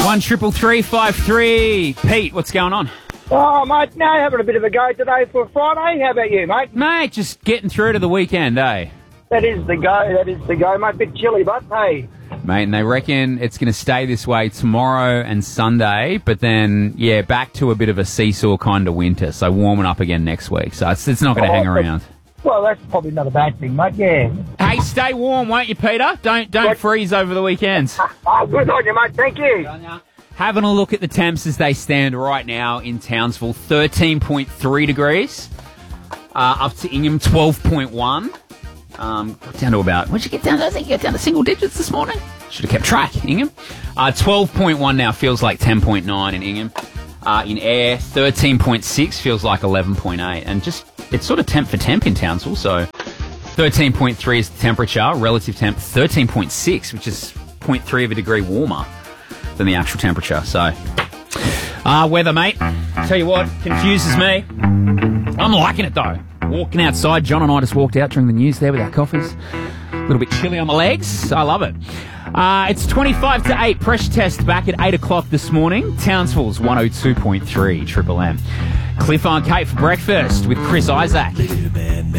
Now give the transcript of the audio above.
133353. Pete, what's going on? Oh, mate, now having a bit of a go today for Friday. How about you, mate? Mate, just getting through to the weekend, eh? That is the go, mate. Bit chilly, but hey. Mate, and they reckon it's going to stay this way tomorrow and Sunday, but then, yeah, back to a bit of a seesaw kind of winter, so warming up again next week. So it's not going to hang around. Well, that's probably not a bad thing, mate, yeah. Hey, stay warm, won't you, Peter? Don't freeze over the weekends. Oh, good on you, mate. Thank you. Having a look at the temps as they stand right now in Townsville, 13.3 degrees. Up to Ingham, 12.1. Down to about... What'd you get down to? I think you got down to single digits this morning. Should have kept track, Ingham. 12.1 now, feels like 10.9 in Ingham. In Ayr, 13.6, feels like 11.8. And just, it's sort of temp for temp in Townsville, so 13.3 is the temperature, relative temp 13.6, which is 0.3 of a degree warmer than the actual temperature. So, weather, mate. Tell you what, confuses me. I'm liking it, though. Walking outside, John and I just walked out during the news there with our coffees. A little bit chilly on my legs. I love it. It's 25 to 8. Pressure test back at 8 o'clock this morning. Townsville's 102.3 Triple M. Cliff on Cape for breakfast with Chris Isaac.